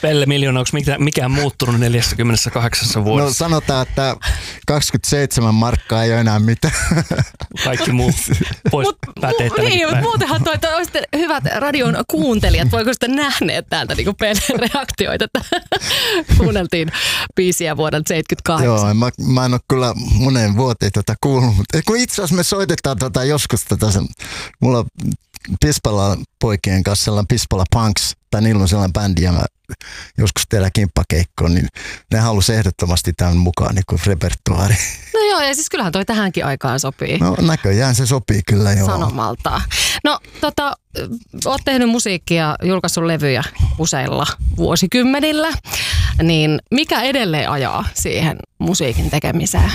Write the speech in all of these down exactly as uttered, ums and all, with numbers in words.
Pelle Miljoona, onko mikään muuttunut neljäkymmentäkahdeksan vuodessa? No sanotaan, että kaksikymmentäseitsemän markkaa ei ole enää mitään. Kaikki muu pois Mut, päteitä. mu, niin, mutta muutenhan toi, toi olisitte hyvät radion kuuntelijat, voiko sitten nähneet täältä niin Pellen reaktioita, että kuunneltiin biisiä vuodelta seitsemänkymmentäkahdeksan. Joo, mä, mä en ole kyllä moneen vuoteen tätä kuullut, mutta kun itse asiassa me soitetaan tätä joskus tätä, mulla Pispala poikien kanssa sellainen Pispala Punks, tai niillä on sellainen bändi, ja mä joskus tehdään kimppakeikkoon, niin ne halusi ehdottomasti tämän mukaan niin kuin repertuaari. No joo, ja siis kyllähän toi tähänkin aikaan sopii. No näköjään se sopii kyllä, joo. Sanomalta. No tota, oot tehnyt musiikkia, julkaissut levyjä useilla vuosikymmenillä, niin mikä edelleen ajaa siihen musiikin tekemiseen?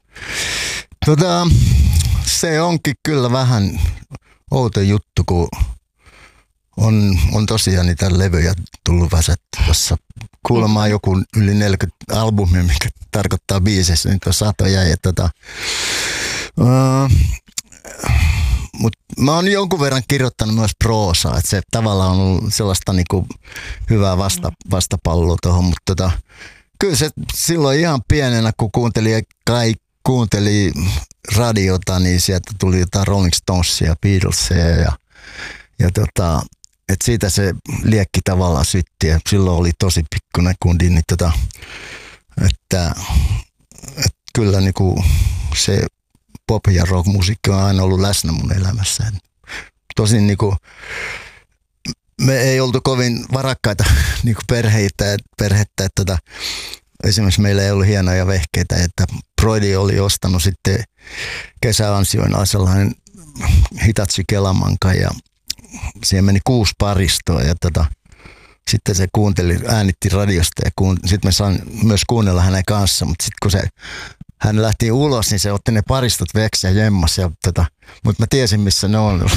Tota, se onkin kyllä vähän outo juttu, kun on, on tosiaan niitä levyjä tullut väsätty, jossa kuulemaan joku yli neljäkymmentä albumia, mikä tarkoittaa biiseissä, nyt on satoja. Ja tota, uh, mutta mä oon jonkun verran kirjoittanut myös proosaa, että se tavallaan on ollut sellaista niinku hyvää vasta, vastapalloa tuohon, mutta tota, kyllä se silloin ihan pienenä, kun kuunteli, kai, kuunteli radiota, niin sieltä tuli jotain Rolling Stonesia, Beatlesia ja, ja tota, et siitä se liekki tavallaan sytti ja silloin oli tosi pikkuinen kundi, niin tota, että, että kyllä niinku se pop- ja rock-musiikki on aina ollut läsnä mun elämässä. Tosin niinku, me ei oltu kovin varakkaita niinku perheitä, perhettä, että tota, esimerkiksi meillä ei ollut hienoja vehkeitä, että Broidi oli ostanut sitten kesäansioina sellainen Hitachi Kelamanka ja siihen meni kuusi paristoa ja tota, sitten se kuunteli, äänitti radiosta ja kuun, sitten me saan myös kuunnella hänen kanssa, mutta sitten kun se, hän lähti ulos, niin se otti ne paristot veksi ja jemmas, ja tota, mutta mä tiesin missä ne on.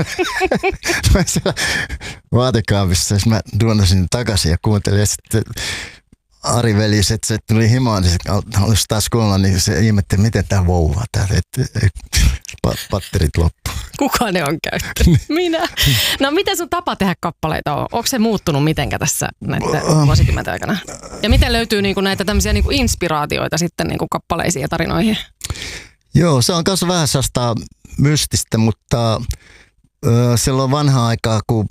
Mä siellä vaatekaapissa, jos mä duunasin takaisin ja kuuntelin ja sitten Ari velis, että se tuli himaan, niin se halusi taas kuulla, niin se ihmetteli, miten tämä vouvaa täällä, että patterit loppu. Kuka ne on käyttänyt? Minä. No miten sun tapa tehdä kappaleita on? Onko se muuttunut mitenkä tässä näiden vuosikymmenten aikana? Ja miten löytyy niinku näitä tämmöisiä niinku inspiraatioita sitten niinku kappaleisiin ja tarinoihin? Joo, se on myös vähän sellaista mystistä, mutta ö, silloin vanhaa aikaa, kun